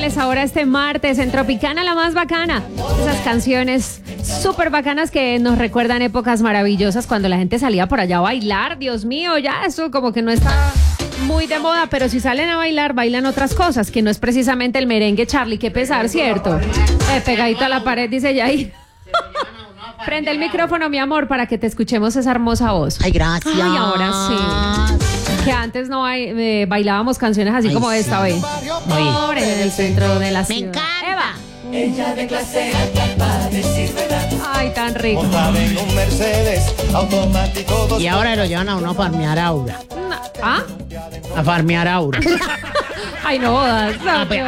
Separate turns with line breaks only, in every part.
musicales ahora este martes en Tropicana la más bacana. Esas canciones súper bacanas que nos recuerdan épocas maravillosas cuando la gente salía por allá a bailar. Dios mío, ya eso como que no está muy de moda, pero si salen a bailar, bailan otras cosas, que no es precisamente el merengue, Charlie, qué pesar, ¿cierto? Pegadito a la pared, dice Yair. Prende el micrófono, mi amor, para que te escuchemos esa hermosa voz.
Ay, gracias.
Ay, ahora sí. Que antes no bailábamos canciones así como esta vez. Por en el centro de la ciudad.
Me encanta.
Eva.
Ella de clase alta para decir verdad.
Ay, tan rico.
Montada en un Mercedes automático.
Y ahora lo llevan a uno a farmear aura.
¿Ah?
A farmear aura.
Ay, no jodas. No, qué horror.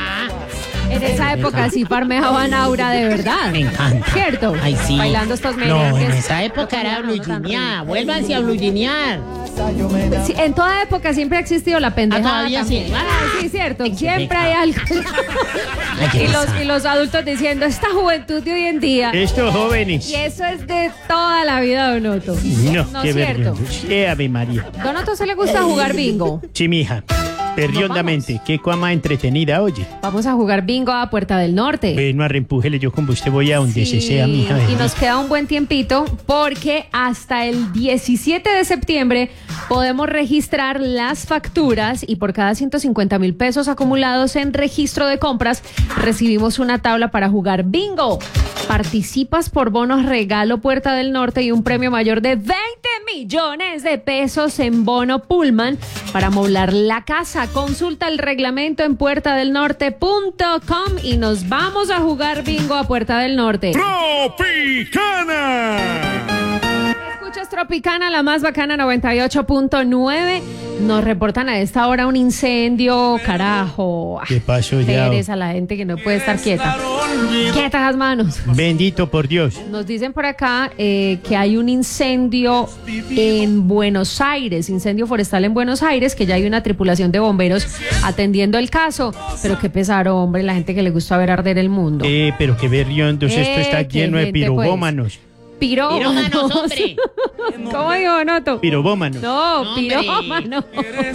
En esa época sí farmeaban aura de verdad.
Me encanta.
¿Cierto?
Ay, sí.
Bailando estos
No,
merengues.
en esa época era bluginear. Vuélvanse a bluginear.
Sí, en toda época siempre ha existido la pendejada.
todavía
también.
sí.
Sí, cierto.
Ay, qué
Siempre hay algo.
Ay, qué
Y los adultos diciendo, esta juventud de hoy en día.
Estos jóvenes.
Y eso es de toda la vida, Donoto.
No,
¿No
qué
es cierto?
vergüenza. Ave María.
Donoto se le gusta jugar bingo.
Sí, mija. Perdiondamente. Qué cosa entretenida, oye.
Vamos a jugar bingo a Puerta del Norte.
Bueno, arrempújele yo con usted, voy a donde se sea, mija.
Y nos queda un buen tiempito porque hasta el 17 de septiembre podemos registrar las facturas y por cada 150,000 pesos acumulados en registro de compras recibimos una tabla para jugar bingo. Participas por bonos regalo Puerta del Norte y un premio mayor de 20 millones de pesos en bono Pullman para amoblar la casa. Consulta el reglamento en puertadelnorte.com y nos vamos a jugar bingo a Puerta del Norte.
¡Tropicana!
Escuchas Tropicana, la más bacana, 98.9. Nos reportan a esta hora un incendio, carajo.
¿Qué pasó ya?
A la gente que no puede estar quieta. Quietas las manos.
Bendito por Dios.
Nos dicen por acá que hay un incendio en Buenos Aires, incendio forestal en Buenos Aires, que ya hay una tripulación de bomberos atendiendo el caso. Pero qué pesar, hombre, la gente que le gusta ver arder el mundo.
Pero qué berriondos, esto está
qué
lleno de
gente,
pirobómanos.
Pirómanos.
Pirómanos, hombre.
¿Cómo digo, Noto?
Pirobómanos.
No,
Hombre.
pirómanos.